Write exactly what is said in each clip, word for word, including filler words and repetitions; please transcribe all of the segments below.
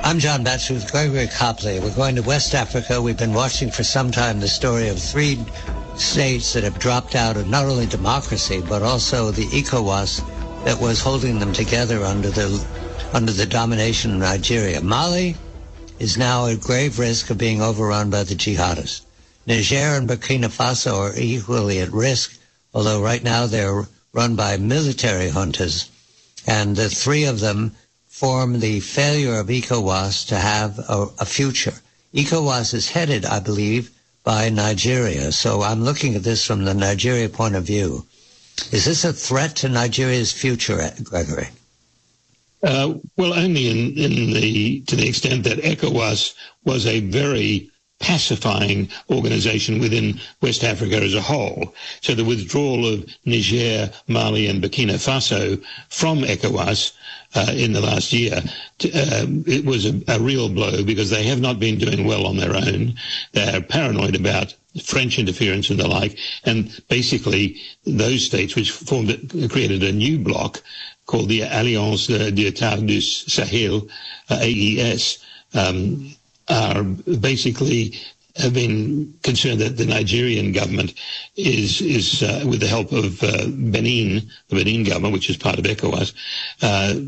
I'm John Batchelor with Gregory Copley. We're going to West Africa. We've been watching for some time the story of three states that have dropped out of not only democracy, but also the ECOWAS that was holding them together under the under the domination of Nigeria. Mali is now at grave risk of being overrun by the jihadists. Niger and Burkina Faso are equally at risk, although right now they're run by military juntas. And the three of them form the failure of ECOWAS to have a, a future. ECOWAS is headed, I believe, by Nigeria. So I'm looking at this from the Nigeria point of view. Is this a threat to Nigeria's future, Gregory? Uh, well, only in, in the to the extent that ECOWAS was a very pacifying organization within West Africa as a whole. So the withdrawal of Niger, Mali and Burkina Faso from ECOWAS uh, in the last year, to, uh, it was a, a real blow because they have not been doing well on their own. They're paranoid about French interference and the like, and basically those states which formed created a new bloc called the Alliance d'État du Sahel, uh, A E S, um, are basically have been concerned that the Nigerian government is, is uh, with the help of uh, Benin, the Benin government, which is part of ECOWAS, uh,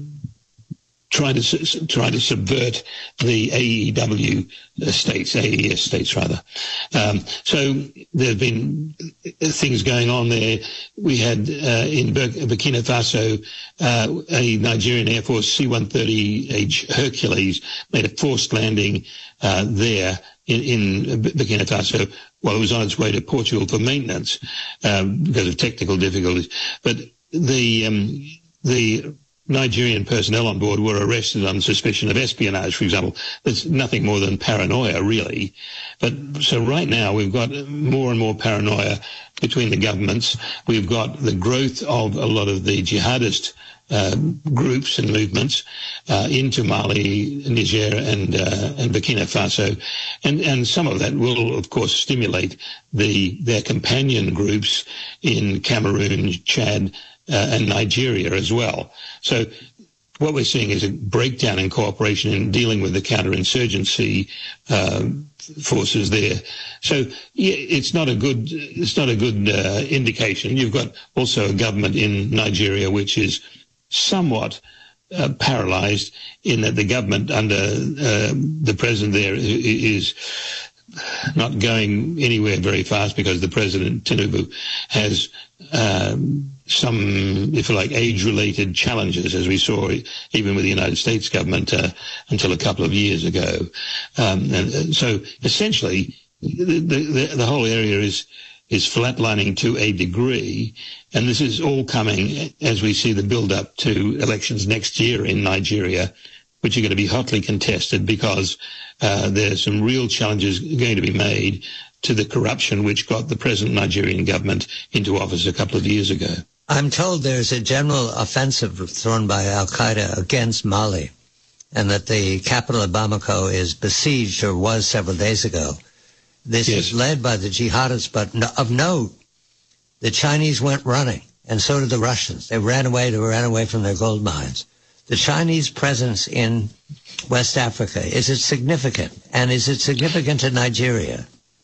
trying to trying to subvert the A E W states, A E S states rather. Um, so there have been things going on there. We had uh, in Bur- Burkina Faso uh, a Nigerian Air Force C one thirty H Hercules made a forced landing uh, there in, in Burkina Faso while it was on its way to Portugal for maintenance um, because of technical difficulties. But the um, the Nigerian personnel on board were arrested on suspicion of espionage, for example. There's nothing more than paranoia, really. But so right now we've got more and more paranoia between the governments. We've got the growth of a lot of the jihadist uh, groups and movements uh, into Mali, Niger and, uh, and Burkina Faso. And, and some of that will, of course, stimulate the their companion groups in Cameroon, Chad, Uh, and Nigeria as well. So what we're seeing is a breakdown in cooperation in dealing with the counterinsurgency uh, forces there. So yeah, it's not a good it's not a good uh, indication. You've got also a government in Nigeria which is somewhat uh, paralyzed in that the government under uh, the president there is not going anywhere very fast because the president, Tinubu, has um, some, if you like, age-related challenges, as we saw even with the United States government uh, until a couple of years ago. Um, and so essentially, the, the, the whole area is is flatlining to a degree, and this is all coming as we see the build-up to elections next year in Nigeria, which are going to be hotly contested because uh, there's some real challenges going to be made to the corruption which got the present Nigerian government into office a couple of years ago. I'm told there's a general offensive thrown by Al-Qaeda against Mali, and that the capital of Bamako is besieged, or was several days ago. This yes. is led by the jihadists, but of note, the Chinese went running, and so did the Russians. They ran away, they ran away from their gold mines. The Chinese presence in West Africa, is it significant? And is it significant to Nigeria?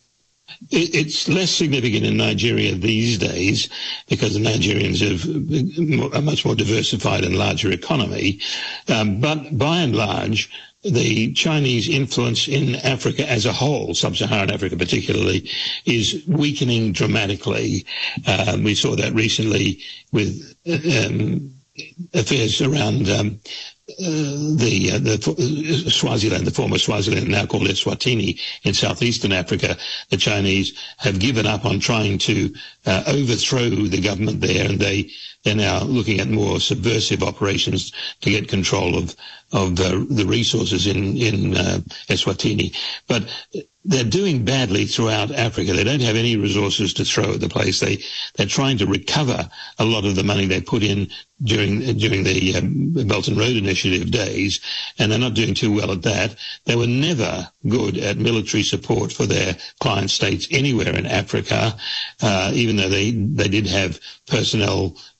It's less significant in Nigeria these days because the Nigerians have a much more diversified and larger economy. Um, but by and large, the Chinese influence in Africa as a whole, sub-Saharan Africa particularly, is weakening dramatically. Um, we saw that recently with um, affairs around um, uh, the, uh, the Swaziland, the former Swaziland, now called Eswatini in southeastern Africa. The Chinese have given up on trying to uh, overthrow the government there, and they they're now looking at more subversive operations to get control of of the, the resources in in uh, Eswatini. But they're doing badly throughout Africa. They don't have any resources to throw at the place. They they're trying to recover a lot of the money they put in during during the um, Belt and Road Initiative days, and they're not doing too well at that. They were never good at military support for their client states anywhere in Africa, uh, even though they they did have personnel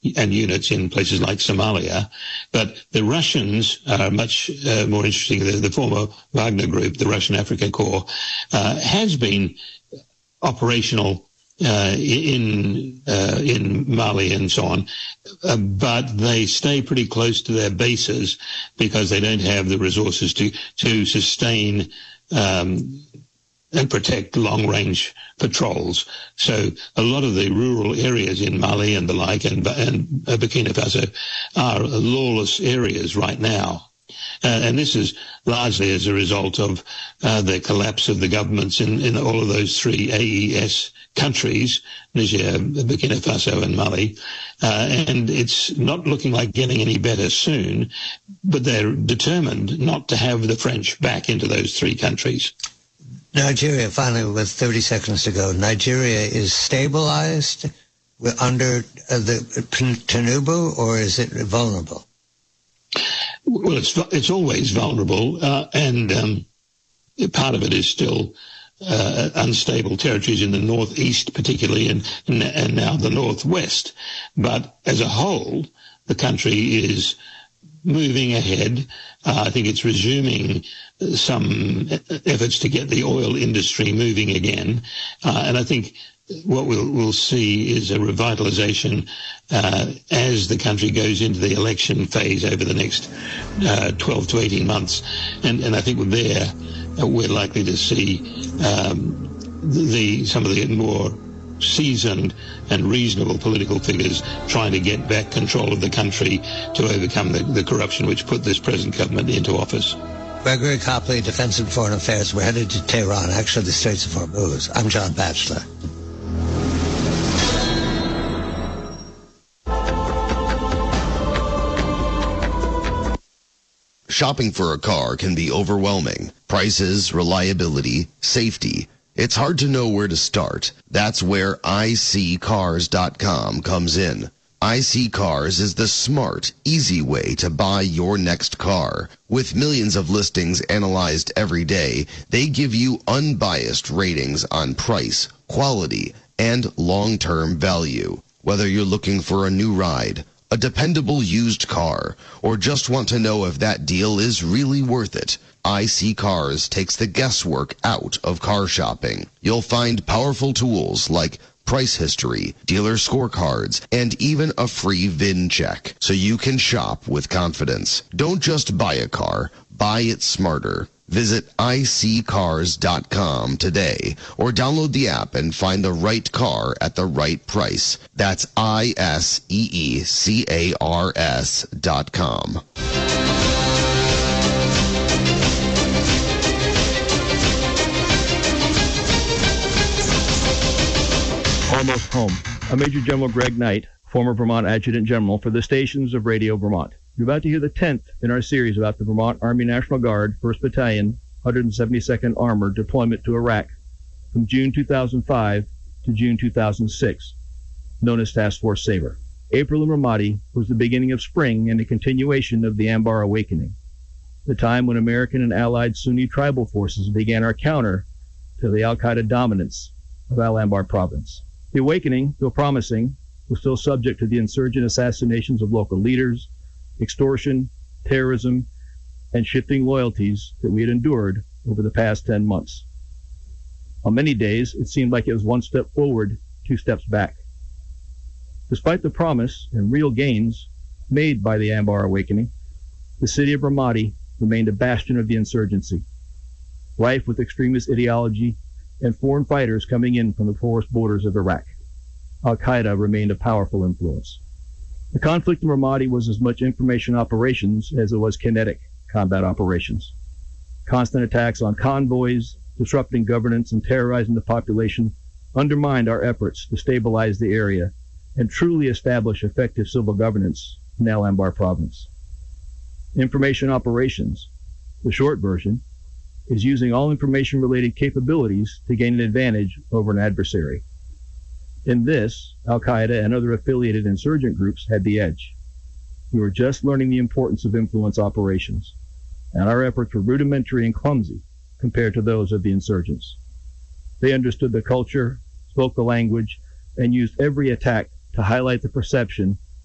and units in places like Somalia. But the Russians are much uh, more interesting. The, the former Wagner Group, the Russian Africa Corps, uh, has been operational uh, in uh, in Mali and so on, uh, but they stay pretty close to their bases because they don't have the resources to to sustain um, and protect long-range patrols. So a lot of the rural areas in Mali and the like and, and Burkina Faso are lawless areas right now. Uh, and this is largely as a result of uh, the collapse of the governments in, in all of those three A E S countries, Niger, Burkina Faso and Mali. Uh, and it's not looking like getting any better soon, but they're determined not to have the French back into those three countries. Nigeria, finally, with thirty seconds to go, Nigeria is stabilized under uh, the Tinubu, or is it vulnerable? Well, it's it's always vulnerable, uh, and um, part of it is still uh, unstable territories in the northeast, particularly, and, and now the northwest. But as a whole, the country is moving ahead. Uh, I think it's resuming some efforts to get the oil industry moving again. Uh, and I think what we'll, we'll see is a revitalization uh, as the country goes into the election phase over the next uh, twelve to eighteen months. And, and I think there uh, we're likely to see um, the some of the more seasoned and reasonable political figures trying to get back control of the country to overcome the, the corruption which put this present government into office. Gregory Copley, Defense and Foreign Affairs. We're headed to Tehran, actually the Straits of Hormuz. I'm John Batchelor. Shopping for a car can be overwhelming. Prices, reliability, safety. It's hard to know where to start. That's where I C cars dot com comes in. iSeeCars is the smart, easy way to buy your next car. With millions of listings analyzed every day, they give you unbiased ratings on price, quality, and long-term value. Whether you're looking for a new ride, a dependable used car, or just want to know if that deal is really worth it, iSeeCars takes the guesswork out of car shopping. You'll find powerful tools like price history, dealer scorecards, and even a free V I N check, so you can shop with confidence. Don't just buy a car, buy it smarter. Visit I C cars dot com today or download the app and find the right car at the right price. That's I S E E C A R S dot com. Almost Home. I'm Major General Greg Knight, former Vermont Adjutant General for the stations of Radio Vermont. You're about to hear the tenth in our series about the Vermont Army National Guard, first Battalion, one hundred seventy-second Armored deployment to Iraq from June two thousand five to June two thousand six, known as Task Force Sabre. April in Ramadi was the beginning of spring and a continuation of the Anbar Awakening, the time when American and allied Sunni tribal forces began our counter to the al-Qaeda dominance of Al-Anbar province. The awakening, though promising, was still subject to the insurgent assassinations of local leaders, extortion, terrorism, and shifting loyalties that we had endured over the past ten months. On many days, it seemed like it was one step forward, two steps back. Despite the promise and real gains made by the Anbar Awakening, the city of Ramadi remained a bastion of the insurgency, rife with extremist ideology and foreign fighters coming in from the porous borders of Iraq. Al-Qaeda remained a powerful influence. The conflict in Ramadi was as much information operations as it was kinetic combat operations. Constant attacks on convoys, disrupting governance and terrorizing the population undermined our efforts to stabilize the area and truly establish effective civil governance in Al-Anbar province. Information operations, the short version, is using all information-related capabilities to gain an advantage over an adversary. In this, Al-Qaeda and other affiliated insurgent groups had the edge. We were just learning the importance of influence operations, and our efforts were rudimentary and clumsy compared to those of the insurgents. They understood the culture, spoke the language, and used every attack to highlight the perception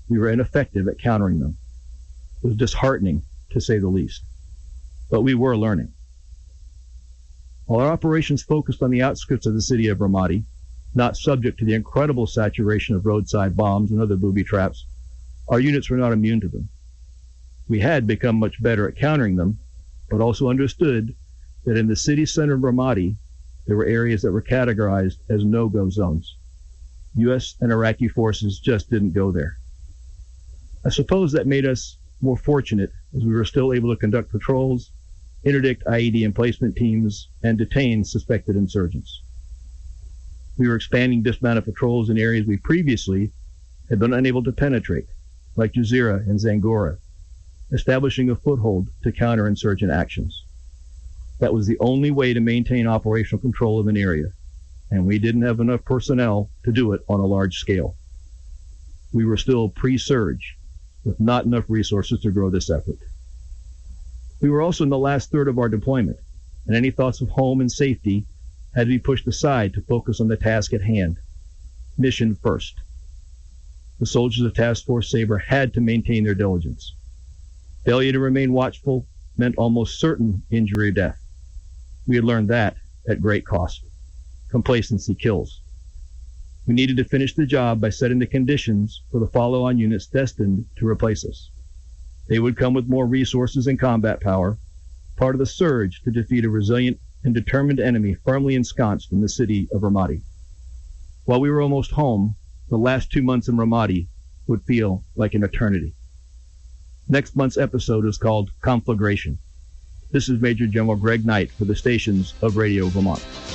we were ineffective at countering them. It was disheartening, to say the least. But we were learning. While our operations focused on the outskirts of the city of Ramadi, not subject to the incredible saturation of roadside bombs and other booby traps, our units were not immune to them. We had become much better at countering them, but also understood that in the city center of Ramadi, there were areas that were categorized as no-go zones. U S and Iraqi forces just didn't go there. I suppose that made us more fortunate, as we were still able to conduct patrols, interdict I E D emplacement teams, and detain suspected insurgents. We were expanding dismounted patrols in areas we previously had been unable to penetrate, like Jazeera and Zangora, establishing a foothold to counter insurgent actions. That was the only way to maintain operational control of an area, and we didn't have enough personnel to do it on a large scale. We were still pre-surge, with not enough resources to grow this effort. We were also in the last third of our deployment, and any thoughts of home and safety had to be pushed aside to focus on the task at hand. Mission first. The soldiers of Task Force Sabre had to maintain their diligence. Failure to remain watchful meant almost certain injury or death. We had learned that at great cost. Complacency kills. We needed to finish the job by setting the conditions for the follow-on units destined to replace us. They would come with more resources and combat power, part of the surge to defeat a resilient and determined enemy firmly ensconced in the city of Ramadi. While we were almost home, the last two months in Ramadi would feel like an eternity. Next month's episode is called Conflagration. This is Major General Greg Knight for the stations of Radio Vermont.